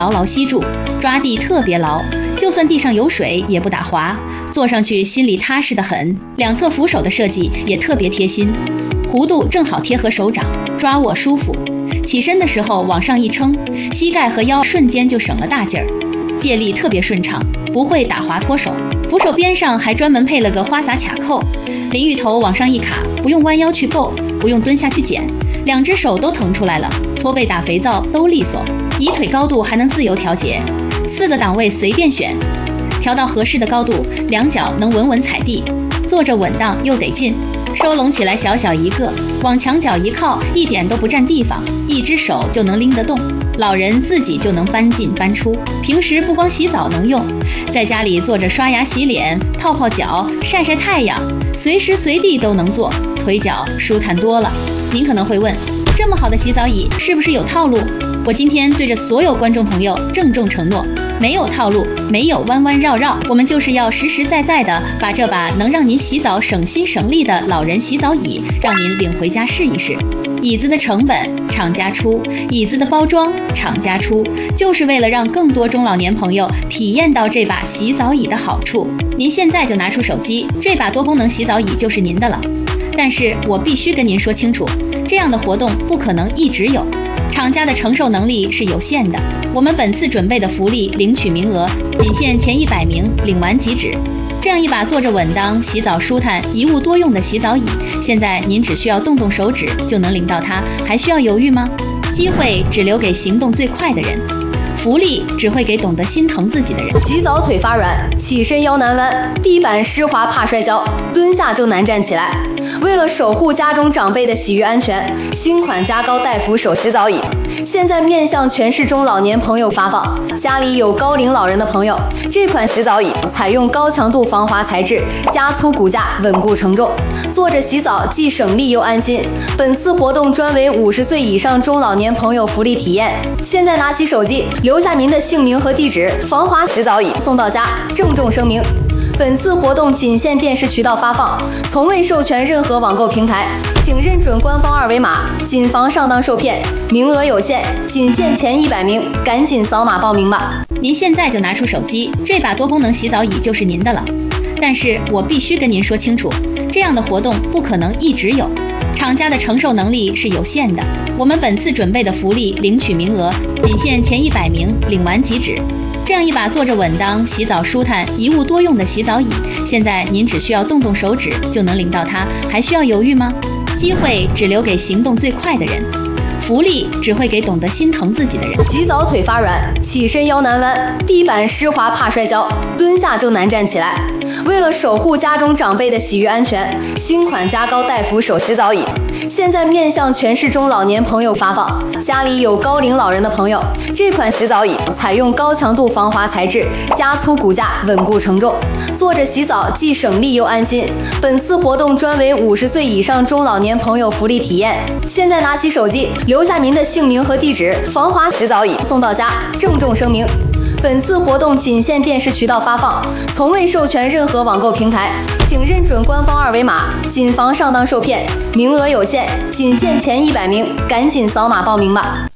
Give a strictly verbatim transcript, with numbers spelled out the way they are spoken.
牢牢吸住，抓地特别牢，就算地上有水也不打滑，坐上去心里踏实得很。两侧扶手的设计也特别贴心，弧度正好贴合手掌，抓握舒服。起身的时候往上一撑，膝盖和腰瞬间就省了大劲儿，借力特别顺畅，不会打滑脱手。扶手边上还专门配了个花洒卡扣，淋浴头往上一卡，不用弯腰去够，不用蹲下去捡，两只手都腾出来了，搓背打肥皂都利索。椅腿高度还能自由调节，四个档位随便选，调到合适的高度，两脚能稳稳踩地，坐着稳当又得劲。收拢起来小小一个，往墙角一靠，一点都不占地方，一只手就能拎得动，老人自己就能搬进搬出。平时不光洗澡能用，在家里坐着刷牙洗脸、泡泡脚、晒晒太阳，随时随地都能坐，腿脚舒坦多了。您可能会问，这么好的洗澡椅是不是有套路？我今天对着所有观众朋友郑重承诺，没有套路，没有弯弯绕绕，我们就是要实实在在的把这把能让您洗澡省心省力的老人洗澡椅让您领回家试一试。椅子的成本厂家出，椅子的包装厂家出，就是为了让更多中老年朋友体验到这把洗澡椅的好处。您现在就拿出手机，这把多功能洗澡椅就是您的了。但是我必须跟您说清楚，这样的活动不可能一直有，厂家的承受能力是有限的。我们本次准备的福利领取名额仅限前一百名，领完即止。这样一把坐着稳当、洗澡舒坦、一物多用的洗澡椅，现在您只需要动动手指就能领到它，还需要犹豫吗？机会只留给行动最快的人，福利只会给懂得心疼自己的人。 洗澡腿发软，起身腰难弯，地板湿滑怕摔跤，蹲下就难站起来。为了守护家中长辈的洗浴安全，新款加高带扶手洗澡椅现在面向全市中老年朋友发放。家里有高龄老人的朋友，这款洗澡椅采用高强度防滑材质，加粗骨架，稳固承重，坐着洗澡既省力又安心。本次活动专为五十岁以上中老年朋友福利体验。现在拿起手机，留下您的姓名和地址，防滑洗澡椅送到家。郑重声明，本次活动仅限电视渠道发放，从未授权任何网购平台，请认准官方二维码，谨防上当受骗。名额有限，仅限前一百名，赶紧扫码报名吧。 您现在就拿出手机，这把多功能洗澡椅就是您的了。但是我必须跟您说清楚，这样的活动不可能一直有，厂家的承受能力是有限的。我们本次准备的福利领取名额仅限前一百名，领完即止。这样一把坐着稳当、洗澡舒坦、一物多用的洗澡椅，现在您只需要动动手指就能领到它，还需要犹豫吗？机会只留给行动最快的人，福利只会给懂得心疼自己的人。 洗澡腿发软，起身腰难弯，地板湿滑怕摔跤，蹲下就难站起来。为了守护家中长辈的洗浴安全，新款加高带扶手洗澡椅现在面向全市中老年朋友发放。家里有高龄老人的朋友，这款洗澡椅采用高强度防滑材质，加粗骨架，稳固承重，坐着洗澡既省力又安心。本次活动专为五十岁以上中老年朋友福利体验。现在拿起手机，留下您的姓名和地址，防滑洗澡椅送到家。郑重声明，本次活动仅限电视渠道发放，从未授权任何网购平台，请认准官方二维码，谨防上当受骗。名额有限，仅限前一百名，赶紧扫码报名吧。